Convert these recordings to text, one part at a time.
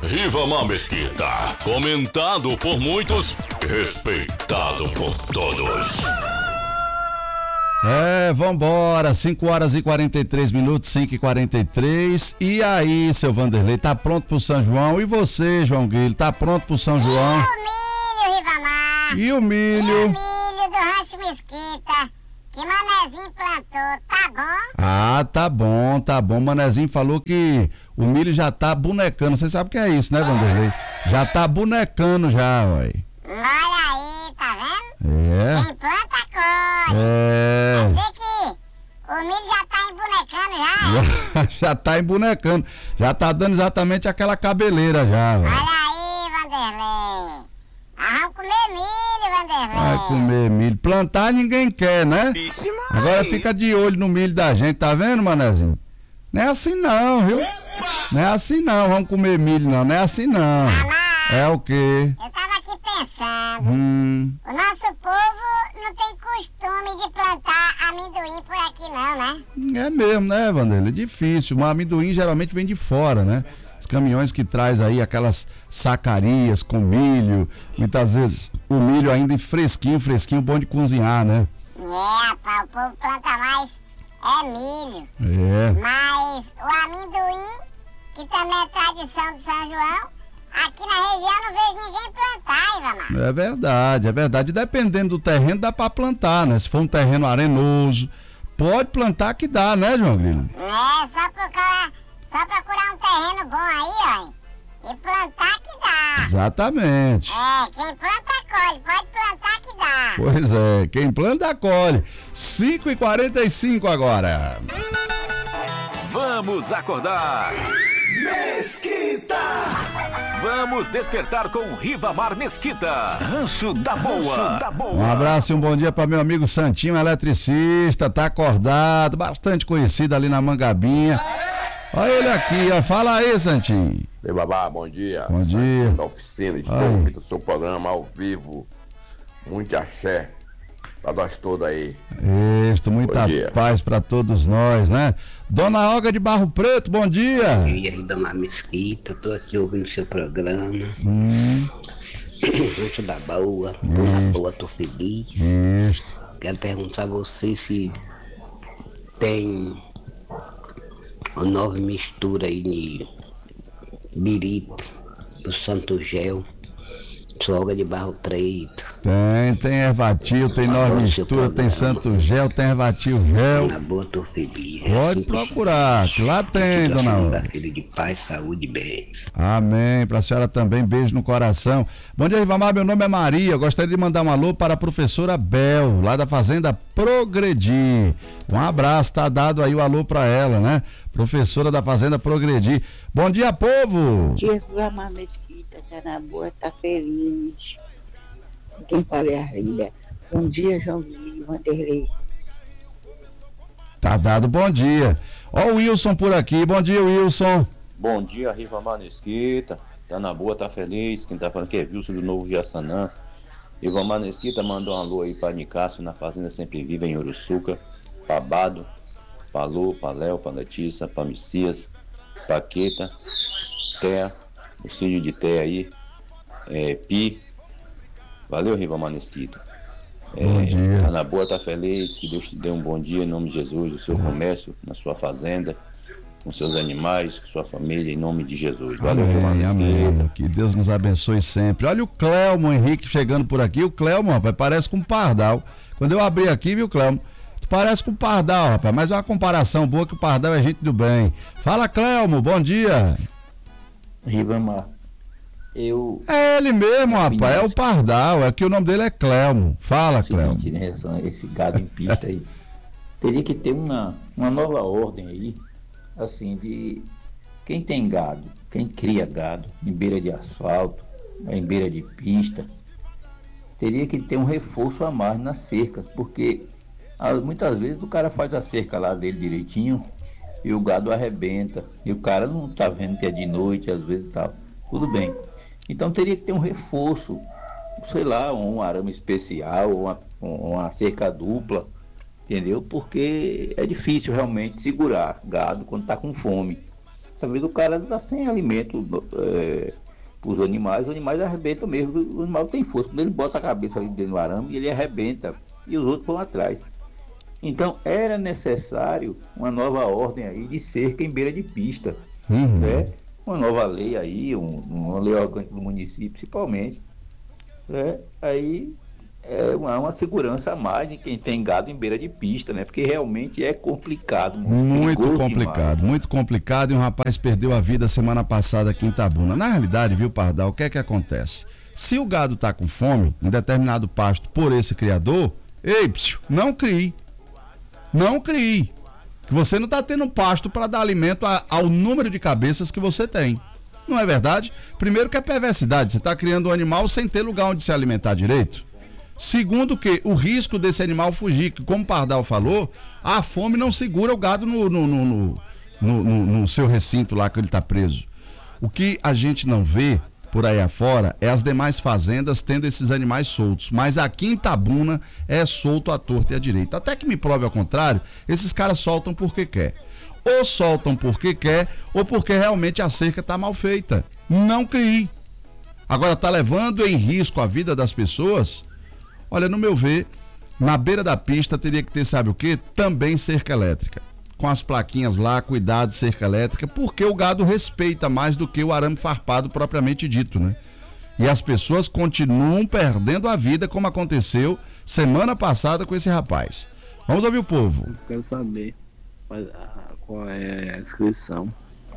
Rivamar Mesquita, comentado por muitos, respeitado por todos. Vambora, 5 horas e 43 minutos, 5h43. E aí, seu Vanderlei, tá pronto pro São João? E você, João Guilherme, tá pronto pro São João? E o milho, Rivamar? E o milho? E o milho do Rancho Mesquita, que Manezinho plantou, tá bom? Ah, tá bom. Manezinho falou que o milho já tá bonecando. Você sabe o que é isso, né, Vanderlei? Já tá bonecando já, ué. Olha aí, tá vendo? É. Quem planta, colhe. É. Quer dizer que o milho já tá embonecando já? Já tá embonecando. Já tá dando exatamente aquela cabeleira já, ué. Olha aí, Vanderlei. Vamos comer milho, Vanderlei. Vai comer milho. Plantar ninguém quer, né? Agora fica de olho no milho da gente, tá vendo, Manezinho? Não é assim não, viu? Não é assim não, vamos comer milho não é assim não. É o quê? Eu tava aqui pensando, o nosso povo não tem costume de plantar amendoim por aqui não, né? É mesmo, né, Vanderlei? Difícil. O amendoim geralmente vem de fora, né? Os caminhões que traz aí aquelas sacarias com milho, muitas vezes o milho ainda fresquinho, bom de cozinhar, né? É, rapaz, o povo planta mais milho. É. Mas o amendoim, que também é tradição do São João, aqui na região eu não vejo ninguém plantar, Ivamar. É verdade. Dependendo do terreno, dá pra plantar, né? Se for um terreno arenoso, pode plantar que dá, né, João Grilo? É, só procurar um terreno bom aí, ó, e plantar que dá. Exatamente. É, quem planta, colhe, pode plantar que dá. Pois é, quem planta, colhe. 5h45 agora. Vamos acordar. Mesquita! Vamos despertar com Rivamar Mesquita. Rancho da Boa. Um abraço e um bom dia para meu amigo Santinho, eletricista, tá acordado, bastante conhecido ali na Mangabinha. Olha ele aqui, ó. Fala aí, Santinho. Ei, babá, bom dia. Bom dia. Da oficina, estou ouvindo o seu programa ao vivo. Muito axé pra nós todos aí. Isso, muita paz pra todos nós, né? Dona Olga de Barro Preto, bom dia. Bom dia, Rivamar Mesquita, tô aqui ouvindo seu programa. Rancho da Boa, tô na boa, tô feliz. Isso. Quero perguntar a você se tem uma nova mistura aí de birito do Santo Gel, Olga de Barro Preto. Tem ervatil, tem nova mistura, tem Santo Gel, tem ervatil gel. Na boa, tô feliz. Pode procurar, que lá tem, dona Olga. Filho de paz, saúde e bens. Amém, pra senhora também, beijo no coração. Bom dia, Rivamar, meu nome é Maria, eu gostaria de mandar um alô para a professora Bel, lá da Fazenda Progredir. Um abraço, tá dado aí o alô pra ela, né? Professora da Fazenda Progredir. Bom dia, povo! Bom dia, Rivamar Mesquita, tá na boa, tá feliz. Quem fala é a Rita. Bom dia, João Guilherme, Vanderlei. Tá dado bom dia. Ó o Wilson por aqui, bom dia, Wilson. Bom dia, Rivamar Mesquita. Tá na boa, tá feliz. Quem tá falando que é Wilson do Novo Jaçanã. Rivamar Mesquita mandou um alô aí pra Nicásio na Fazenda Sempre Viva em Uruçuca. Pra Bado, pra Lô, pra Léo, pra Letícia, pra Messias, pra Queta, Té, o Cídio de Té aí, Pi. Valeu, Rivamar Mesquita. Bom dia. Tá na boa, tá feliz. Que Deus te dê um bom dia em nome de Jesus, no seu comércio, na sua fazenda, com seus animais, com sua família, em nome de Jesus. Valeu, Rivamar Mesquita. Amém. Que Deus nos abençoe sempre. Olha o Clelmo Henrique chegando por aqui. O Clelmo, rapaz, parece com um pardal. Quando eu abri aqui, viu, Clelmo? Parece com o pardal, rapaz, mas é uma comparação boa que o pardal é gente do bem. Fala, Clelmo, bom dia. Rivamar. É ele mesmo, rapaz, é o pardal, é que o nome dele é Clelmo. Fala, Clelmo. Seguinte, né, esse gado em pista aí, teria que ter uma nova ordem aí, assim, de quem tem gado, quem cria gado em beira de asfalto, em beira de pista, teria que ter um reforço a mais na cerca, porque muitas vezes o cara faz a cerca lá dele direitinho e o gado arrebenta, e o cara não tá vendo que é de noite, às vezes tá, tudo bem. Então teria que ter um reforço, sei lá, um arame especial, uma cerca dupla, entendeu? Porque é difícil realmente segurar gado quando está com fome. Às vezes o cara está sem alimento para os animais arrebentam mesmo, o animal tem força. Quando ele bota a cabeça ali dentro do arame, ele arrebenta e os outros vão atrás. Então era necessário uma nova ordem aí de cerca em beira de pista, né? Uma nova lei aí, uma lei orgânica do município principalmente, né? Aí uma segurança a mais de quem tem gado em beira de pista, né? Porque realmente é complicado. Muito complicado, e um rapaz perdeu a vida semana passada aqui em Itabuna. Na realidade, viu, Pardal, o que é que acontece? Se o gado tá com fome em determinado pasto por esse criador, não crie. Você não tá tendo pasto para dar alimento ao número de cabeças que você tem. Não é verdade? Primeiro que é perversidade, você tá criando um animal sem ter lugar onde se alimentar direito. Segundo que o risco desse animal fugir, que como o Pardal falou, a fome não segura o gado no seu recinto lá que ele está preso. O que a gente não vê por aí afora é as demais fazendas tendo esses animais soltos, mas aqui em Itabuna é solto à torta e à direita. Até que me prove ao contrário, esses caras soltam porque quer. Ou soltam porque quer, ou porque realmente a cerca está mal feita. Não crie. Agora está levando em risco a vida das pessoas. Olha, no meu ver, na beira da pista teria que ter, sabe o quê? Também cerca elétrica. Com as plaquinhas lá, cuidado, cerca elétrica, porque o gado respeita mais do que o arame farpado propriamente dito, né? E as pessoas continuam perdendo a vida, como aconteceu semana passada com esse rapaz. Vamos ouvir o povo. Eu quero saber qual é a inscrição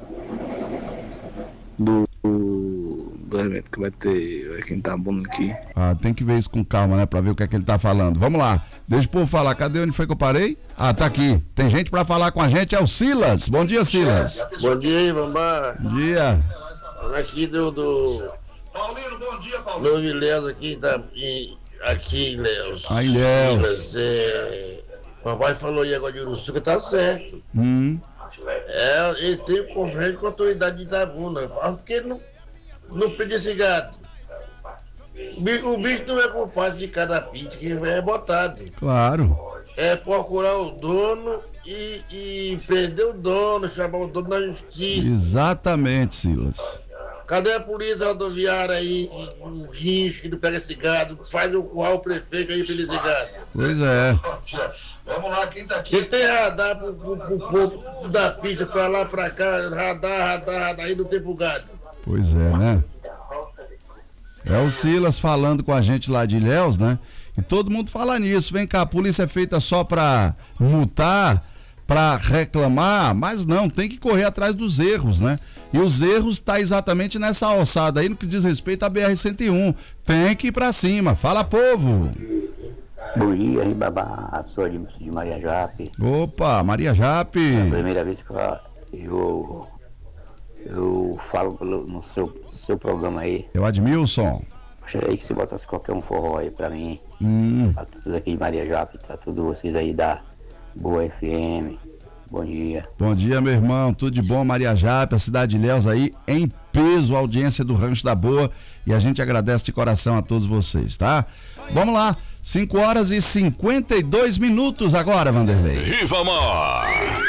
do evento que vai ter aqui em Itabuna aqui. Tem que ver isso com calma, né? Pra ver o que é que ele tá falando. Vamos lá. Deixa o povo falar. Cadê? Onde foi que eu parei? Tá aqui. Tem gente pra falar com a gente. É o Silas. Bom dia, Silas. Bom dia, Ivamar. Bom dia. Aqui do Paulino, bom dia, Paulino. Novo Ilhéus aqui, Ilhéus. Ilhéus. Papai falou aí agora de Uruçuca, tá certo. Ele tem convênio com a autoridade de Itabuna. Porque ele não pede esse gado. O bicho não é culpado de cada pit que é botado. Claro. É procurar o dono e prender o dono, chamar o dono na justiça. Exatamente, Silas. Cadê a polícia rodoviária aí, o guincho que não pega esse gado, faz o curral o prefeito aí pra esse gado? Pois é. Vamos lá, quem tá aqui? Ele tem radar pro povo da pista, pra lá, pra cá, radar, aí não tem pro gado. Pois é, né? É o Silas falando com a gente lá de Ilhéus, né? E todo mundo fala nisso. Vem cá, a polícia é feita só pra multar, pra reclamar, mas não, tem que correr atrás dos erros, né? E os erros tá exatamente nessa alçada aí no que diz respeito à BR-101. Tem que ir pra cima. Fala, povo! Bom dia, Ribamar, sou de Maria Jape. Opa, Maria Jape! É a primeira vez que eu falo no seu programa aí. Eu Admilson. Gostaria que você botasse qualquer um forró aí pra mim. Tá tudo aqui de Maria Jape, tá tudo vocês aí da Boa FM. Bom dia. Bom dia, meu irmão, tudo de bom, Maria Jape, a cidade de Ilhéus aí em peso, a audiência do Rancho da Boa, e a gente agradece de coração a todos vocês, tá? Vamos lá, 5 horas e 52 minutos agora, Vanderlei. Rivamar.